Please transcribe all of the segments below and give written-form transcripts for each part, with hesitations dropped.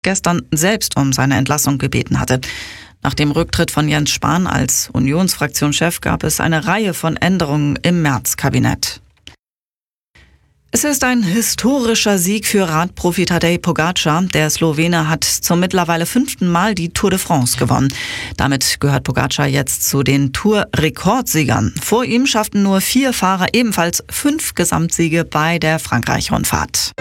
gestern selbst um seine Entlassung gebeten hatte. Nach dem Rücktritt von Jens Spahn als Unionsfraktionschef gab es eine Reihe von Änderungen im Merz-Kabinett. Es ist ein historischer Sieg für Radprofi Tadej Pogačar. Der Slowene hat zum mittlerweile 5. Mal die Tour de France gewonnen. Damit gehört Pogačar jetzt zu den Tour-Rekordsiegern. Vor ihm schafften nur 4 Fahrer ebenfalls 5 Gesamtsiege bei der Frankreich-Rundfahrt.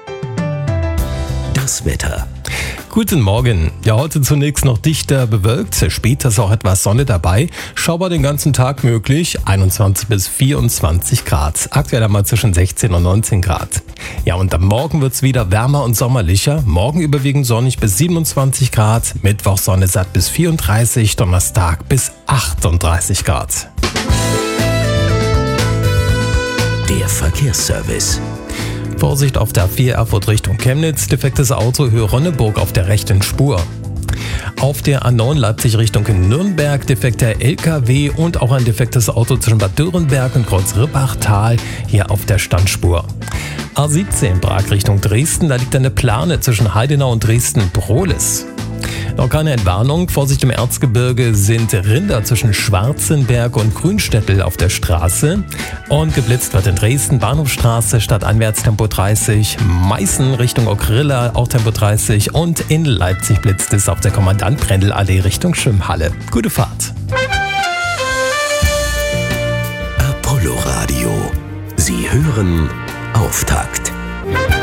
Das Wetter. Guten Morgen. Ja, heute zunächst noch dichter bewölkt. Später ist auch etwas Sonne dabei. Schaubar den ganzen Tag möglich. 21 bis 24 Grad. Aktuell einmal zwischen 16 und 19 Grad. Ja, und am Morgen wird's wieder wärmer und sommerlicher. Morgen überwiegend sonnig bis 27 Grad. Mittwoch Sonne satt bis 34. Donnerstag bis 38 Grad. Der Verkehrsservice. Vorsicht auf der A4 Erfurt Richtung Chemnitz, defektes Auto Höhe Ronneburg auf der rechten Spur. Auf der A9 Leipzig Richtung Nürnberg, defekter LKW und auch ein defektes Auto zwischen Bad Dürrenberg und Kreuz-Rippachtal, hier auf der Standspur. A17 Prag Richtung Dresden, da liegt eine Plane zwischen Heidenau und Dresden-Brohlis. Noch keine Entwarnung. Vorsicht im Erzgebirge sind Rinder zwischen Schwarzenberg und Grünstädtel auf der Straße. Und geblitzt wird in Dresden Bahnhofstraße, stadteinwärts Tempo 30. Meißen Richtung Okrilla auch Tempo 30. Und in Leipzig blitzt es auf der Kommandant-Brendel-Allee Richtung Schwimmhalle. Gute Fahrt. Apollo Radio. Sie hören Auftakt.